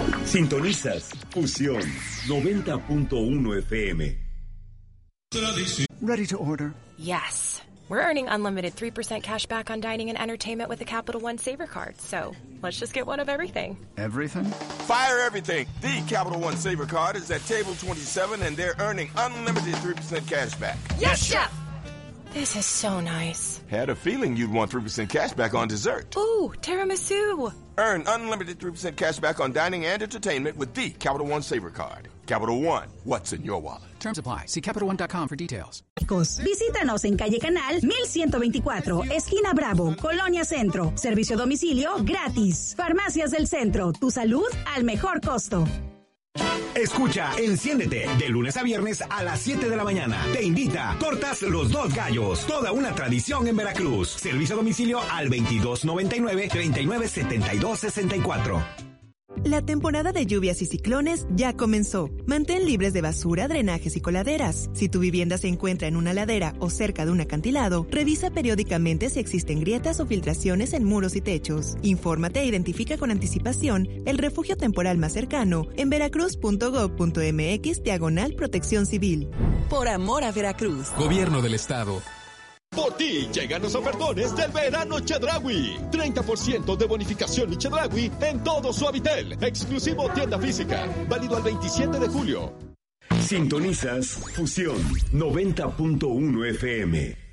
Sintonizas Fusión 90.1 FM. Ready to order? Yes. We're earning unlimited 3% cash back on dining and entertainment with the Capital One Saver Card. So let's just get one of everything. Everything? Fire everything. The Capital One Saver Card is at table 27 and they're earning unlimited 3% cash back. Yes, Chef! This is so nice. Had a feeling you'd want 3% cash back on dessert. Ooh, tiramisu. Earn unlimited 3% cash back on dining and entertainment with the Capital One Saver Card. Capital One, what's in your wallet? Terms apply. See CapitalOne.com for details. Visítanos en calle Canal 1124, esquina Bravo, Colonia Centro. Servicio a domicilio gratis. Farmacias del Centro, tu salud al mejor costo. Escucha, enciéndete de lunes a viernes a las 7 de la mañana. Te invita Tortas Los Dos Gallos, toda una tradición en Veracruz. Servicio a domicilio al 2299-397264. La temporada de lluvias y ciclones ya comenzó. Mantén libres de basura, drenajes y coladeras. Si tu vivienda se encuentra en una ladera o cerca de un acantilado, revisa periódicamente si existen grietas o filtraciones en muros y techos. Infórmate e identifica con anticipación el refugio temporal más cercano en veracruz.gov.mx/protección civil. Por amor a Veracruz. Gobierno del Estado. Por ti llegan los ofertones del verano Chedraui. 30% de bonificación y Chedraui en todo Suavitel. Exclusivo tienda física. Válido al 27 de julio. Sintonizas Fusión 90.1 FM.